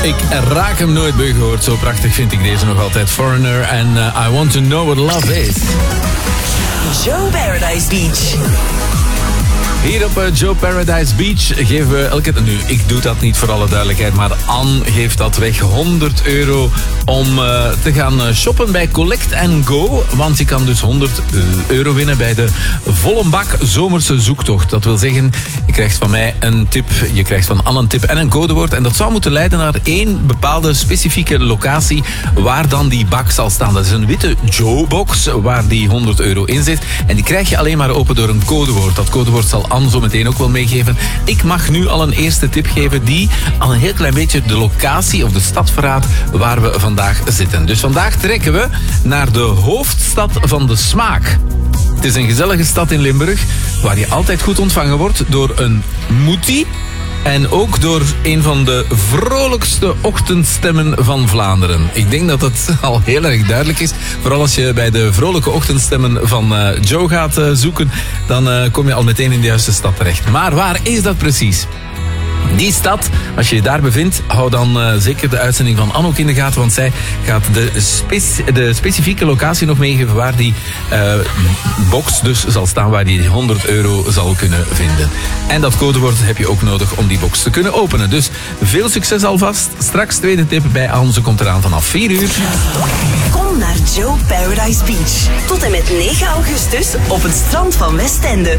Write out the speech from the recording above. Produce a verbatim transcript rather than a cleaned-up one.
Ik raak hem nooit beu gehoord. Zo prachtig vind ik deze nog altijd. Foreigner en uh, I Want To Know What Love Is. Joe Paradise Beach. Hier op uh, Joe Paradise Beach geven we elke... Nu, ik doe dat niet voor alle duidelijkheid, maar Anne geeft dat weg. honderd euro om uh, te gaan shoppen bij Collect and Go. Want je kan dus honderd euro winnen bij de volle bak zomerse zoektocht. Dat wil zeggen, je krijgt van mij een tip, je krijgt van Anne een tip en een codewoord. En dat zou moeten leiden naar één bepaalde specifieke locatie waar dan die bak zal staan. Dat is een witte Joe-box waar die honderd euro in zit. En die krijg je alleen maar open door een codewoord. Dat codewoord zal Anne zo meteen ook wel meegeven. Ik mag nu al een eerste tip geven die al een heel klein beetje de locatie of de stad verraadt waar we vandaag zitten. Dus vandaag trekken we naar de hoofdstad van de smaak. Het is een gezellige stad in Limburg waar je altijd goed ontvangen wordt door een moetie. En ook door een van de vrolijkste ochtendstemmen van Vlaanderen. Ik denk dat het al heel erg duidelijk is. Vooral als je bij de vrolijke ochtendstemmen van uh, Joe gaat uh, zoeken, dan uh, kom je al meteen in de juiste stad terecht. Maar waar is dat precies? Die stad, als je je daar bevindt, hou dan uh, zeker de uitzending van Anne ook in de gaten, want zij gaat de, speci- de specifieke locatie nog meegeven waar die uh, box dus zal staan, waar die honderd euro zal kunnen vinden. En dat codewoord heb je ook nodig om die box te kunnen openen. Dus veel succes alvast. Straks tweede tip bij Anne, ze komt eraan vanaf vier uur. Kom naar Joe Paradise Beach. Tot en met negen augustus op het strand van Westende.